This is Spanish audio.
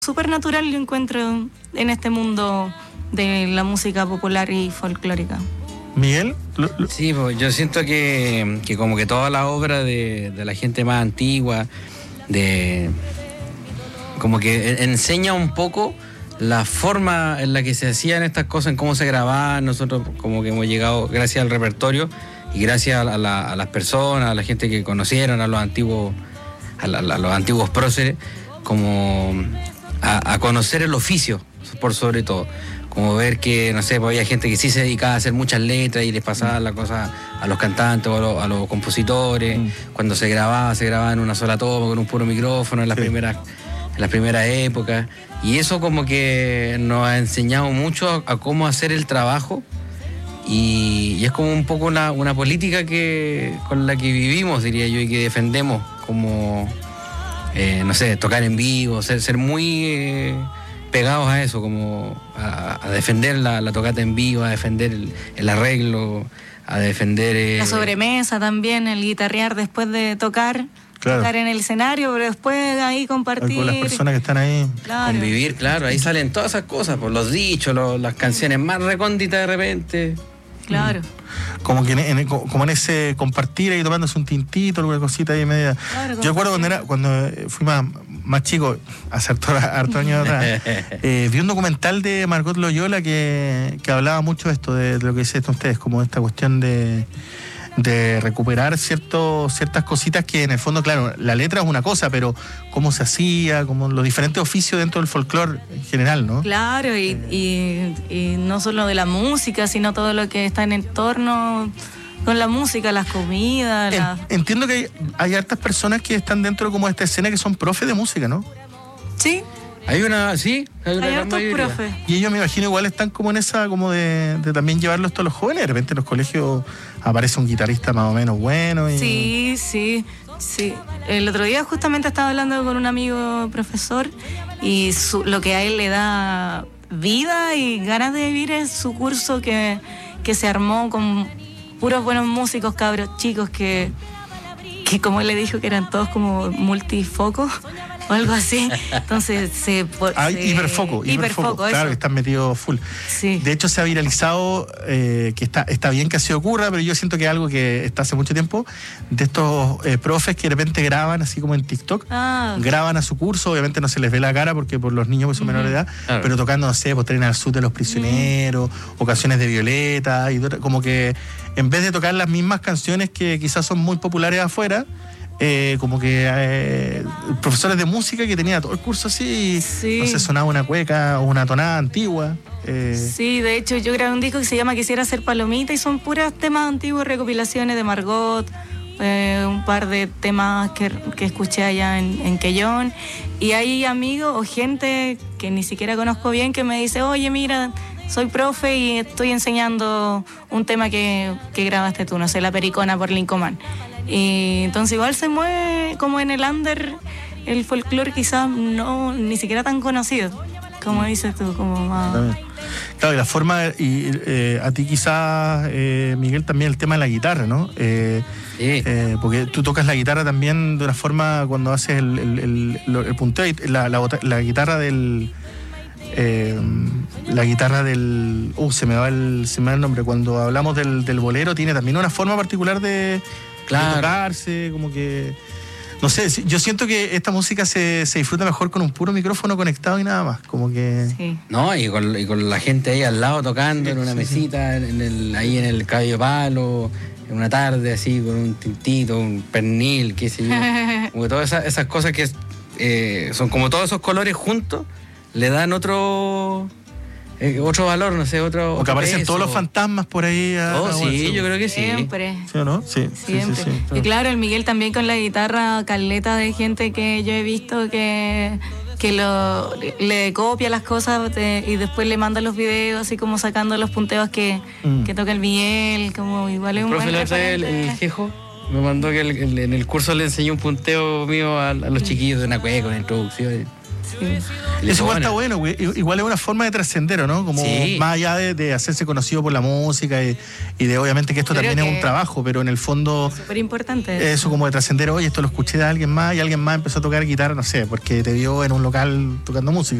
súper natural yo encuentro en este mundo de la música popular y folclórica. Miguel. Sí, pues yo siento que como que toda la obra de la gente más antigua, como que enseña un poco la forma en la que se hacían estas cosas, en cómo se grababan. Nosotros como que hemos llegado gracias al repertorio y gracias a las personas, a la gente que conocieron, a los antiguos próceres, como a conocer el oficio, por sobre todo. Como ver que, no sé, pues había gente que sí se dedicaba a hacer muchas letras y les pasaba la cosa a los cantantes o a los compositores. Cuando se grababa en una sola toma, con un puro micrófono en las primeras épocas. Y eso como que nos ha enseñado mucho a cómo hacer el trabajo. Y es como un poco una política con la que vivimos, diría yo, y que defendemos, como, no sé, tocar en vivo, ser muy pegados a eso, como a defender la tocata en vivo, a defender el arreglo, a defender... la sobremesa también, el guitarrear después de tocar. Claro. Estar en el escenario, pero después ahí compartir. Con las personas que están ahí. Claro. Convivir, claro, ahí salen todas esas cosas, por los dichos, las canciones más recónditas de repente. Claro. Como que como en ese compartir ahí tomándose un tintito, alguna cosita ahí media. Claro, yo recuerdo cuando fui más chico, hace harto años atrás, vi un documental de Margot Loyola que hablaba mucho de esto, de lo que dicen ustedes, como esta cuestión de recuperar ciertas cositas que en el fondo, claro, la letra es una cosa, pero cómo se hacía, como los diferentes oficios dentro del folclore en general, ¿no? Claro, y no solo de la música, sino todo lo que está en entorno con la música, las comidas. Entiendo que hay hartas personas que están dentro como de esta escena que son profes de música, ¿no? Sí. Hay hartos profes. Y ellos me imagino igual están como en esa, como de también llevarlo esto a los jóvenes. De repente en los colegios aparece un guitarrista más o menos bueno. Sí. El otro día justamente estaba hablando con un amigo profesor y lo que a él le da vida y ganas de vivir es su curso que se armó con puros buenos músicos, cabros chicos que como él le dijo que eran todos como multifocos o algo así. Entonces hiperfoco, claro, que están metidos full. Sí. De hecho se ha viralizado, que está bien que así ocurra, pero yo siento que es algo que está hace mucho tiempo, de estos profes que de repente graban así como en TikTok, graban a su curso, obviamente no se les ve la cara porque por los niños que son menores de edad, claro, pero tocando, no sé, pues Tren al Sur de los Prisioneros, o canciones de Violeta, y como que en vez de tocar las mismas canciones que quizás son muy populares afuera, como que profesores de música que tenía todo el curso así, no sé, sonaba una cueca o una tonada antigua. Sí, de hecho yo grabé un disco que se llama Quisiera Ser Palomita y son puras temas antiguos, recopilaciones de Margot, un par de temas que escuché allá en Quellón, y hay amigos o gente que ni siquiera conozco bien que me dice, oye, mira, soy profe y estoy enseñando un tema que grabaste tú, no sé, La Pericona por Lincoln. Y entonces igual se mueve como en el under el folclore, quizás no ni siquiera tan conocido, como dices tú, como más... Claro, y la forma, y a ti quizás, Miguel, también el tema de la guitarra, ¿no? Sí. Porque tú tocas la guitarra también de una forma cuando haces el punteo, y la guitarra del... la guitarra del... se me va el nombre. Cuando hablamos del bolero, tiene también una forma particular de tocarse, como que... No sé, yo siento que esta música se disfruta mejor con un puro micrófono conectado y nada más, como que... Sí. No, y con la gente ahí al lado tocando en una mesita, ahí en el Caballo Palo, en una tarde así, con un tintito, un pernil, qué sé yo. Como que todas esas cosas que son como todos esos colores juntos, le dan otro valor, no sé, otro... O que aparecen peso. todos los fantasmas por ahí. Sí, yo creo que sí. Siempre. ¿Sí o no? Sí. Siempre. Sí. Y claro, el Miguel también con la guitarra, caleta de gente que yo he visto que le copia las cosas y después le manda los videos así como sacando los punteos que toca el Miguel, como igual es un buen referente. El Jejo me mandó que en el curso le enseñó un punteo mío a los chiquillos de una cueca con introducción. Eso igual está bueno, güey. Igual es una forma de trascender, ¿no? Como más allá de hacerse conocido por la música y de obviamente que esto también es un trabajo, pero en el fondo... Súper importante. Eso como de trascender, oye, esto lo escuché de alguien más y alguien más empezó a tocar guitarra, no sé, porque te vio en un local tocando música.